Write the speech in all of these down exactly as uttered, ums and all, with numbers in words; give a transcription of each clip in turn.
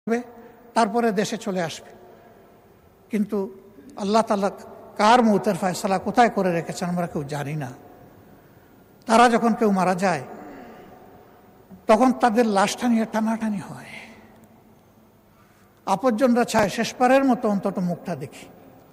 তারপরে দেশে চলে আসবে। কিন্তু আল্লাহ তাআলা কার মৌতের ফয়সালা কোথায় করে রেখেছেন আমরা কেউ জানি না। তারা যখন কেউ মারা যায় তখন তাদের লাশটা নিয়ে টানাটানি হয়। আপনজনরা চায় শেষবারের মতো অন্তত মুখটা দেখি।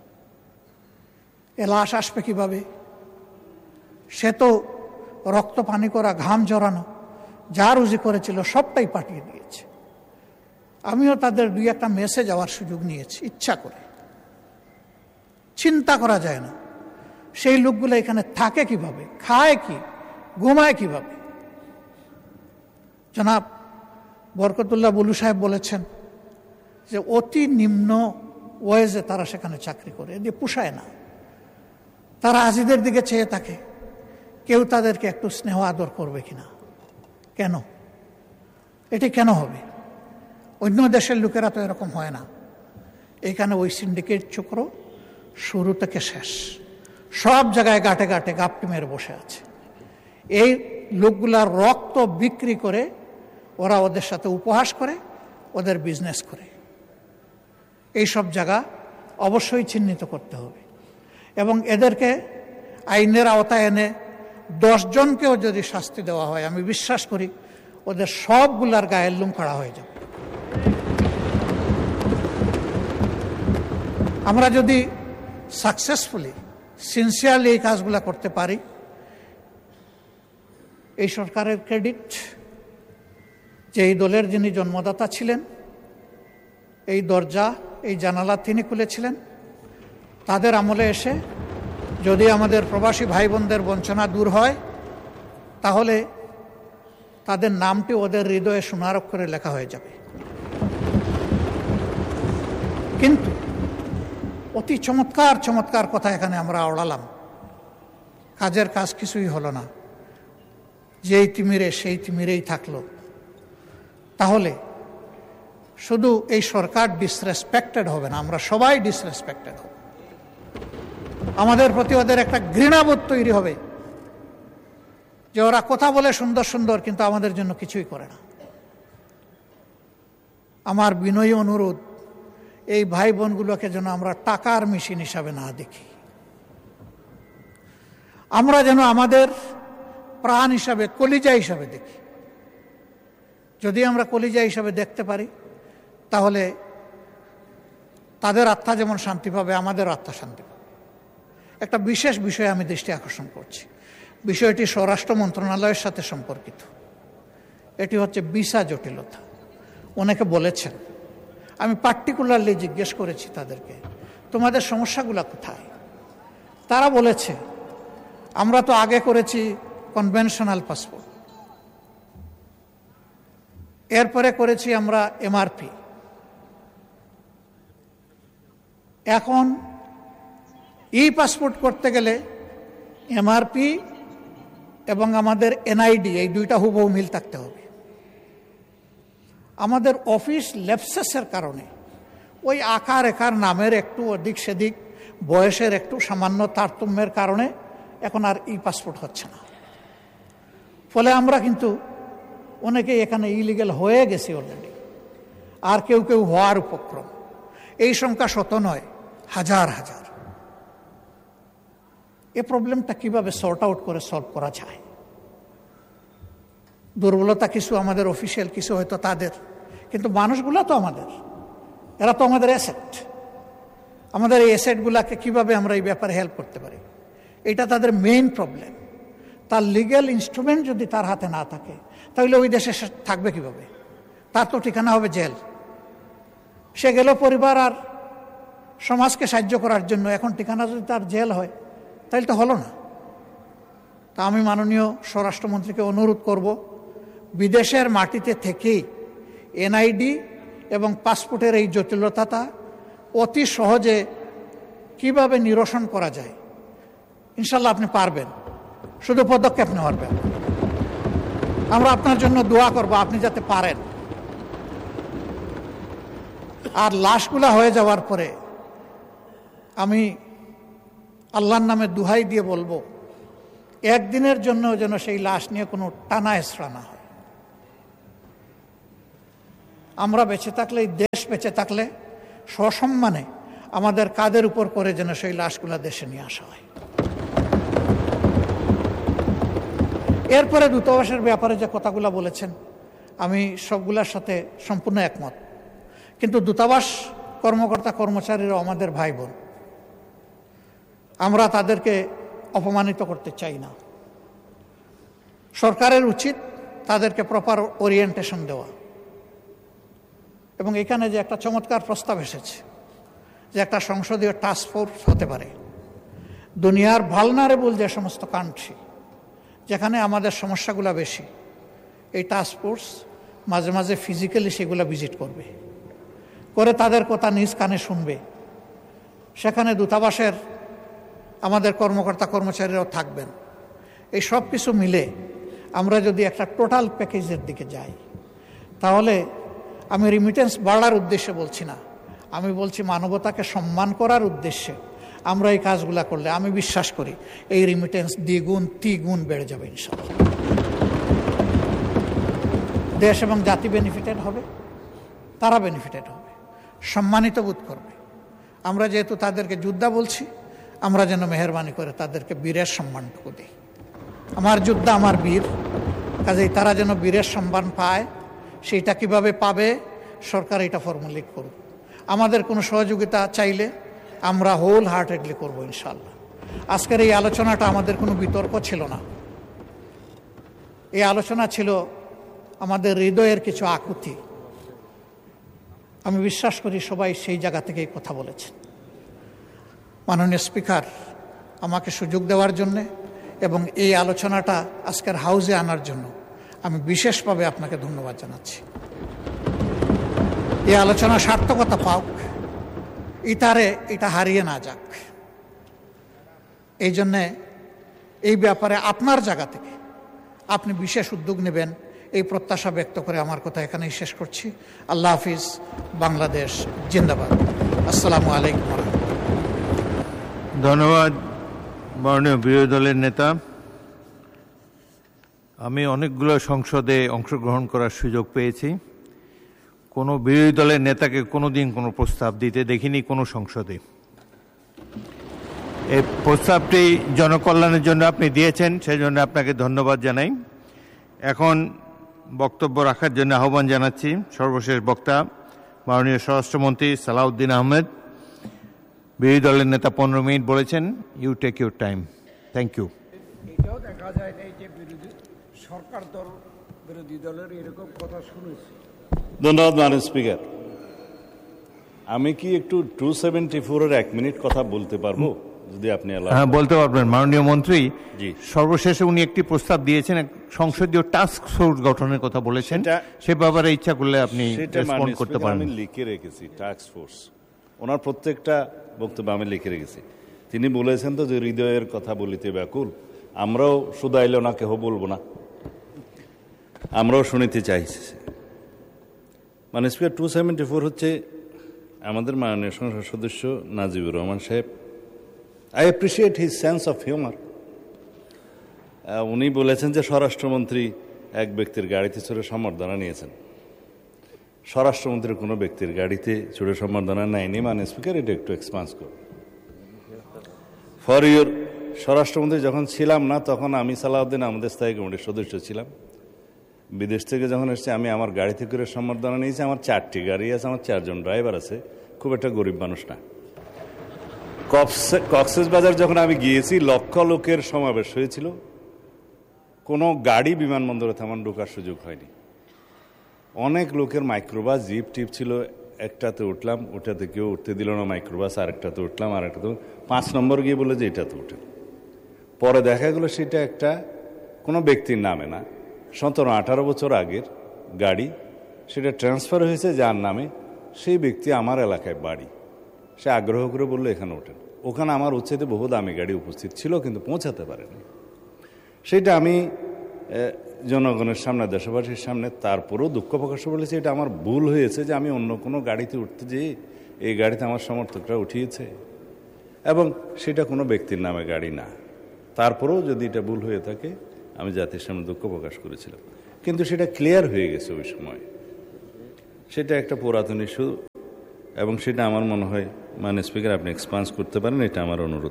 এ লাশ আসবে কিভাবে? সে তো রক্ত পানি করা, ঘাম জড়ানো, যা রুজি করেছিল সবটাই পাঠিয়ে দিয়েছে। আমিও তাদের দুই একটা মেসে যাওয়ার সুযোগ নিয়েছি ইচ্ছা করে। চিন্তা করা যায় না সেই লোকগুলো এখানে থাকে কিভাবে, খায় কি, ঘুমায় কিভাবে। জনাব বরকতুল্লাহ বুলু সাহেব বলেছেন যে অতি নিম্ন ওয়েজে তারা সেখানে চাকরি করে, এদিকে পোষায় না। তারা আজিদের দিকে চেয়ে থাকে কেউ তাদেরকে একটু স্নেহ আদর করবে কিনা। কেন? এটি কেন হবে? অন্য দেশের লোকেরা তো এরকম হয় না। এখানে ওই সিন্ডিকেট চক্র শুরু থেকে শেষ সব জায়গায় গাটে গাটে গাপটি মেরে বসে আছে। এই লোকগুলার রক্ত বিক্রি করে ওরা ওদের সাথে উপহাস করে, ওদের বিজনেস করে। এই সব জায়গা অবশ্যই চিহ্নিত করতে হবে এবং এদেরকে আইনের আওতায় এনে দশ জনকেও যদি শাস্তি দেওয়া হয় আমি বিশ্বাস করি ওদের সবগুলার গায়ের লোম খাড়া হয়ে যাবে। আমরা যদি সাকসেসফুলি সিনসিয়ারলি এই কাজগুলো করতে পারি, এই সরকারের ক্রেডিট যে এই দলের যিনি জন্মদাতা ছিলেন, এই দরজা এই জানালা তিনি খুলেছিলেন। তাদের আমলে এসে যদি আমাদের প্রবাসী ভাই বোনদের বঞ্চনা দূর হয় তাহলে তাদের নামটি ওদের হৃদয়ে সোনার অক্ষরে লেখা হয়ে যাবে। কিন্তু অতি চমৎকার চমৎকার কথা এখানে আমরা আওড়ালাম, কাজের কাজ কিছুই হলো না। যেই তিমিরে সেই তিমিরেই থাকলো। তাহলে শুধু এই সরকার ডিসরেসপেক্টেড হবে না, আমরা সবাই ডিসরেসপেক্টেড হব। আমাদের প্রতি ওদের একটা ঘৃণাবোধ তৈরি হবে যে ওরা কথা বলে সুন্দর সুন্দর কিন্তু আমাদের জন্য কিছুই করে না। আমার বিনয়ী অনুরোধ, এই ভাই বোনগুলোকে যেন আমরা টাকার মেশিন হিসাবে না দেখি। আমরা যেন আমাদের প্রাণ হিসাবে, কলিজা হিসাবে দেখি। যদি আমরা কলিজা হিসাবে দেখতে পারি তাহলে তাদের আত্মা যেমন শান্তি পাবে, আমাদের আত্মা শান্তি পাবে। একটা বিশেষ বিষয়ে আমি দৃষ্টি আকর্ষণ করছি। বিষয়টি স্বরাষ্ট্র মন্ত্রণালয়ের সাথে সম্পর্কিত। এটি হচ্ছে ভিসা জটিলতা। অনেকে বলেছেন, আমি পার্টিকুলারলি জিজ্ঞেস করেছি তাদেরকে, তোমাদের সমস্যাগুলো কোথায়? তারা বলেছে, আমরা তো আগে করেছি কনভেনশনাল পাসপোর্ট, এরপরে করেছি আমরা এমআরপি, এখন ই পাসপোর্ট করতে গেলে এমআরপি এবং আমাদের এনআইডি এই দুইটা হুবহু মিল থাকতে হবে। আমাদের অফিস ল্যাপসেসের কারণে ওই আকার একার নামের একটু ওদিক সেদিক, বয়সের একটু সামান্য তারতম্যের কারণে এখন আর ই পাসপোর্ট হচ্ছে না। ফলে আমরা কিন্তু অনেকেই এখানে ইলিগেল হয়ে গেছি অলরেডি, আর কেউ কেউ হওয়ার উপক্রম। এই সংখ্যা শত নয়, হাজার হাজার। এই প্রবলেমটা কিভাবে সর্ট আউট করে সলভ করা যায়? দুর্বলতা কিছু আমাদের অফিসিয়াল, কিছু হয়তো তাদের, কিন্তু মানুষগুলো তো আমাদের, এরা তো আমাদের অ্যাসেট। আমাদের এই অ্যাসেটগুলোকে কীভাবে আমরা এই ব্যাপারে হেল্প করতে পারি, এটা তাদের মেইন প্রবলেম। তার লিগ্যাল ইনস্ট্রুমেন্ট যদি তার হাতে না থাকে তাহলে ওই দেশে থাকবে কিভাবে? তার তো ঠিকানা হবে জেল। সে গেল পরিবার আর সমাজকে সাহায্য করার জন্য, এখন ঠিকানা যদি তার জেল হয় তাহলে তো হলো না। তা আমি মাননীয় স্বরাষ্ট্রমন্ত্রীকে অনুরোধ করব, বিদেশের মাটিতে থেকেই এনআইডি এবং পাসপোর্টের এই জটিলতাটা অতি সহজে কিভাবে নিরসন করা যায়, ইনশাল্লাহ আপনি পারবেন, শুধু পদক্ষেপ নেওয়ার ব্যাপার। আমরা আপনার জন্য দোয়া করব আপনি যাতে পারেন। আর লাশগুলা হয়ে যাওয়ার পরে আমি আল্লাহর নামে দুহাই দিয়ে বলবো, একদিনের জন্য যেন সেই লাশ নিয়ে কোনো টানা হেঁচড়া না হয়। আমরা বেঁচে থাকলে, এই দেশ বেঁচে থাকলে সসম্মানে আমাদের কাঁধের উপর করে যেন সেই লাশগুলা দেশে নিয়ে আসা হয়। এরপরে দূতাবাসের ব্যাপারে যে কথাগুলো বলেছেন আমি সবগুলোর সাথে সম্পূর্ণ একমত, কিন্তু দূতাবাস কর্মকর্তা কর্মচারীরা আমাদের ভাই বোন, আমরা তাদেরকে অপমানিত করতে চাই না। সরকারের উচিত তাদেরকে প্রপার ওরিয়েন্টেশন দেওয়া। এবং এখানে যে একটা চমৎকার প্রস্তাব এসেছে যে একটা সংসদীয় টাস্ক ফোর্স হতে পারে, দুনিয়ার ভালনারেবল যে সমস্ত কান্ট্রি যেখানে আমাদের সমস্যাগুলো বেশি, এই টাস্ক ফোর্স মাঝে মাঝে ফিজিক্যালি সেগুলো ভিজিট করবে, করে তাদের কথা নিজ কানে শুনবে। সেখানে দূতাবাসের আমাদের কর্মকর্তা কর্মচারীরাও থাকবেন। এই সব কিছু মিলে আমরা যদি একটা টোটাল প্যাকেজের দিকে যাই, তাহলে আমি রিমিটেন্স বাড়ার উদ্দেশ্যে বলছি না, আমি বলছি মানবতাকে সম্মান করার উদ্দেশ্যে আমরা এই কাজগুলো করলে আমি বিশ্বাস করি এই রিমিটেন্স দ্বিগুণ তিগুণ বেড়ে যাবে ইনশাআল্লাহ। দেশ এবং জাতি বেনিফিটেড হবে, তারা বেনিফিটেড হবে, সম্মানিত বোধ করবে। আমরা যেহেতু তাদেরকে যোদ্ধা বলছি, আমরা যেন মেহরবানি করে তাদেরকে বীরের সম্মানটুকু দিই। আমার যোদ্ধা আমার বীর, কাজেই তারা যেন বীরের সম্মান পায়। সেইটা কিভাবে পাবে সরকার এটা ফর্মুলেট করুক। আমাদের কোনো সহযোগিতা চাইলে আমরা হোল হার্টেডলি করবো ইনশাআল্লাহ। আজকের এই আলোচনাটা আমাদের কোনো বিতর্ক ছিল না, এই আলোচনা ছিল আমাদের হৃদয়ের কিছু আকুতি। আমি বিশ্বাস করি সবাই সেই জায়গা থেকেই কথা বলেছেন। মাননীয় স্পিকার আমাকে সুযোগ দেওয়ার জন্যে এবং এই আলোচনাটা আজকের হাউজে আনার জন্য আমি বিশেষভাবে আপনাকে ধন্যবাদ জানাচ্ছি। এই আলোচনা সার্থকতা পাওক, ইতারে এটা হারিয়ে না যাক, এই জন্যে এই ব্যাপারে আপনার জায়গা থেকে আপনি বিশেষ উদ্যোগ নেবেন, এই প্রত্যাশা ব্যক্ত করে আমার কথা এখানেই শেষ করছি। আল্লাহ হাফিজ, বাংলাদেশ জিন্দাবাদ। আসসালামু আলাইকুম। ধন্যবাদ মাননীয় বিরোধী দলের নেতা। আমি অনেকগুলো সংসদে অংশগ্রহণ করার সুযোগ পেয়েছি, কোনো বিরোধী দলের নেতাকে কোনো দিন কোনো প্রস্তাব দিতে দেখিনি কোনো সংসদে। এই প্রস্তাবটি জনকল্যাণের জন্য আপনি দিয়েছেন, সেজন্য আপনাকে ধন্যবাদ জানাই। এখন বক্তব্য রাখার জন্য আহ্বান জানাচ্ছি সর্বশেষ বক্তা মাননীয় স্বরাষ্ট্রমন্ত্রী সালাউদ্দিন আহমেদ। বিরোধী দলের নেতা পনেরো মিনিট বলেছেন, you take your time. Thank you. এটাও দেখা যায় না যে বিরোধী সরকার দল বিরোধী দলের এরকম কথা শুনেছি। ধন্যবাদ মাননীয় স্পিকার। আমি কি একটু টু সেভেন্টি ফোর এর এক মিনিট কথা বলতে পারবো যদি আপনি? হ্যাঁ, বলতে পারবেন মাননীয় মন্ত্রী। জি, সর্বশেষে উনি একটি প্রস্তাব দিয়েছেন, সংসদীয় টাস্ক ফোর্স গঠনের কথা বলেছেন, সে ব্যাপারে ইচ্ছা করলে আপনি রেসপন্ড করতে পারেন। আমি লিখে রেখেছি টাস্ক ফোর্স, ওনার প্রত্যেকটা বক্তব্য আমি লিখে রেখেছি। তিনি বলেছেন তো যে হৃদয়ের কথা বলিতে ব্যাকুল, আমরাও শুধাইলে ওনাকে হো বলবো না, আমরাও শুনিতে চাইছি। মানে স্পিকার, টু সেভেন্টি ফোর হচ্ছে আমাদের মাননীয় সংসদ সদস্য নাজিবুর রহমান সাহেব। I appreciate his sense of humour. উনি বলেছেন যে স্বরাষ্ট্রমন্ত্রী এক ব্যক্তির গাড়িতে চড়ে সম্বর্ধনা নিয়েছেন। স্বরাষ্ট্রমন্ত্রীর কোনো ব্যক্তির গাড়িতে চড়ে সম্বর্ধনা নেয়নি। মানে স্পিকার, এটা একটু এক্সপান্স করুন ফর ইউর। স্বরাষ্ট্রমন্ত্রী যখন ছিলাম না তখন আমি সালাউদ্দিন আমাদের স্থায়ী কমিটির সদস্য ছিলাম। বিদেশ থেকে যখন এসেছি আমি আমার গাড়িতে করে সম্বর্ধনা নিয়েছি। আমার চারটি গাড়ি আছে, আমার চারজন ড্রাইভার আছে, খুব একটা গরিব মানুষ না। কক্সেস বাজার যখন আমি গিয়েছি লক্ষ লোকের সমাবেশ হয়েছিল, কোনো গাড়ি বিমানবন্দরে তেমন ঢোকার সুযোগ হয়নি। অনেক লোকের মাইক্রোবাস জিপ টিপ ছিল, একটাতে উঠলাম, ওটাতে কেউ উঠতে দিল না মাইক্রোবাস, আরেকটাতে উঠলাম, আরেকটাতে পাঁচ নম্বর গিয়ে বলে যে এটাতে উঠেন। পরে দেখা গেলো সেটা একটা কোনো ব্যক্তির নামে না, সতেরো আঠারো বছর আগের গাড়ি, সেটা ট্রান্সফার হয়েছে যার নামে। সেই ব্যক্তি আমার এলাকায় বাড়ি, সে আগ্রহ করে বললো এখানে ওঠেন। ওখানে আমার উচ্ছেদে বহু দামি গাড়ি উপস্থিত ছিল কিন্তু পৌঁছাতে পারেনি। সেটা আমি জনগণের সামনে, দেশবাসীর সামনে তারপরেও দুঃখ প্রকাশ বলেছি, এটা আমার ভুল হয়েছে যে আমি অন্য কোনো গাড়িতে উঠতে যেয়ে এই গাড়িতে আমার সমর্থকরা উঠিয়েছে, এবং সেটা কোনো ব্যক্তির নামে গাড়ি না। তারপরেও যদি এটা ভুল হয়ে থাকে আমি জাতির সামনে দুঃখ প্রকাশ করেছিলাম, কিন্তু সেটা ক্লিয়ার হয়ে গেছে ওই সময়। সেটা একটা পুরাতন ইস্যু এবং সেটা আমার মনে হয় মাননীয় স্পিকার আপনি এক্সপান্স করতে পারেন, এটা আমার অনুরোধ।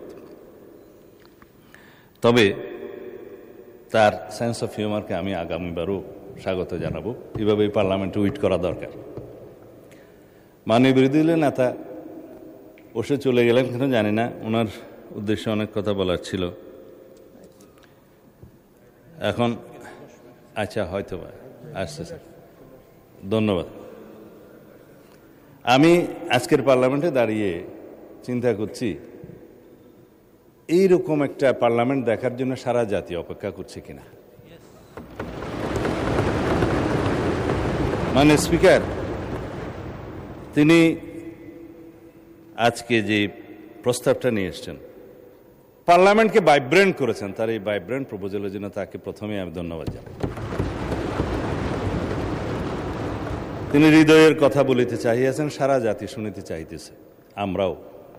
তবে তার সেন্স অফ হিউমারকে আমি আগামীবারও স্বাগত জানাবো। এভাবেই পার্লামেন্টে উইট করা দরকার। মাননীয় বিরোধী দলের নেতা বসে চলে গেলেন কেন জানি না, ওনার উদ্দেশ্যে অনেক কথা বলার ছিল। এখন আচ্ছা হয়তো আসছে স্যার, ধন্যবাদ। আমি আজকের পার্লামেন্টে দাঁড়িয়ে চিন্তা করছি এইরকম একটা পার্লামেন্ট দেখার জন্য সারা জাতি অপেক্ষা করছে কিনা। মানে স্পিকার তিনি আজকে যে প্রস্তাবটা নিয়ে এসছেন, পার্লামেন্টকে ভাইব্রেন্ট করেছেন, তার এই ভাইব্রেন্ট প্রপোজালের জন্য তাকে প্রথমে আমি ধন্যবাদ জানাই। তিনি হৃদয়ের কথা বলিতে চাহিয়াছেন, সারা জাতি শুনিতে চাইতেছে, আমরাও।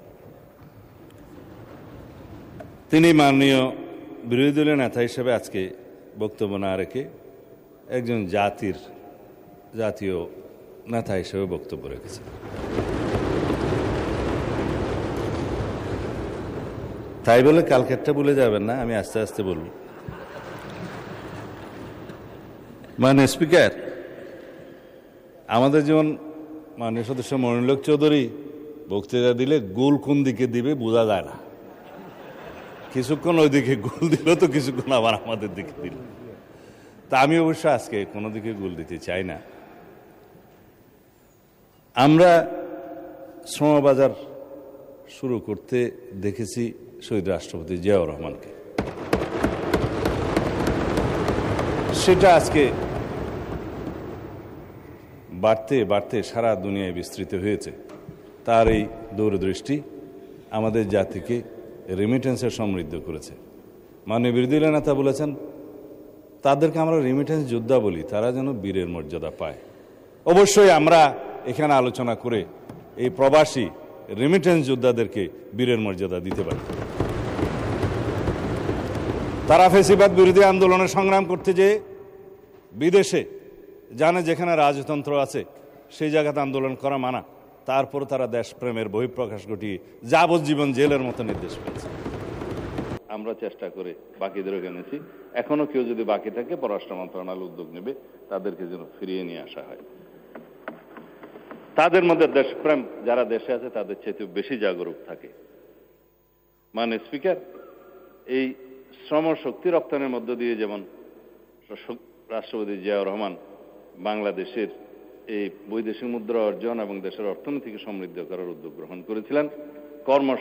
তিনি মাননীয় বিরোধী দলীয় নেতা হিসেবে আজকে বক্তব্য না রেখে একজন জাতির জাতীয় নেতা হিসেবে বক্তব্য রেখেছেন। তাই বলে কালকেরটা ভুলে যাবেন না, আমি আস্তে আস্তে বলব। মানে স্পিকার, আমাদের যেমন মাননীয় সদস্য মনিরুল হক চৌধুরী বক্তৃতা দিলে গোল কোন দিকে দিবে বোঝা যায় না, কিছুক্ষণ ওই দিকে গোল দিল তো কিছুক্ষণ আবার আমাদের দিকে দিল। তা আমি অবশ্য আজকে কোনো দিকে গোল দিতে চাই না। আমরা শ্রমবাজার শুরু করতে দেখেছি শহীদ রাষ্ট্রপতি জিয়াউর রহমানকে, সেটা আজকে বাড়তে বাড়তে সারা দুনিয়ায় বিস্তৃত হয়েছে। তার এই দূরদৃষ্টি আমাদের জাতিকে রেমিটেন্সে সমৃদ্ধ করেছে। মাননীয় বিরোধী দলীয় নেতা বলেছেন তাদেরকে আমরা রেমিটেন্স যোদ্ধা বলি, তারা যেন বীরের মর্যাদা পায়। অবশ্যই আমরা এখানে আলোচনা করে এই প্রবাসী রেমিটেন্স যোদ্ধাদেরকে বীরের মর্যাদা দিতে পারি। তারা ফেসিবাদ বিরোধী আন্দোলনে সংগ্রাম করতে যে বিদেশে জানে যেখানে রাজতন্ত্র আছে সেই জায়গাতে আন্দোলন করা মানা, তারপর তারা দেশপ্রেমের বহিঃপ্রকাশ ঘটিয়ে যাবজ্জীবন জেলের মতো নির্দেশ পেয়েছে। আমরা চেষ্টা করে বাকিদেরও এনেছি, এখনো কেউ যদি বাকি থাকে পররাষ্ট্র মন্ত্রণালয় উদ্যোগ নেবে তাদেরকে যেন ফিরিয়ে নিয়ে আসা হয়। তাদের মধ্যে দেশপ্রেম যারা দেশে আছে তাদের চেয়ে বেশি জাগরুক থাকে। মানে স্পিকার, এই শ্রম শক্তি রপ্তানির মধ্য দিয়ে যেমন রাষ্ট্রপতি জিয়াউর রহমান বাংলাদেশের এই বৈদেশিক মুদ্রা অর্জন এবং দেশের অর্থনীতিকে সমৃদ্ধ করার উদ্যোগ গ্রহণ করেছিলেন, কর্ম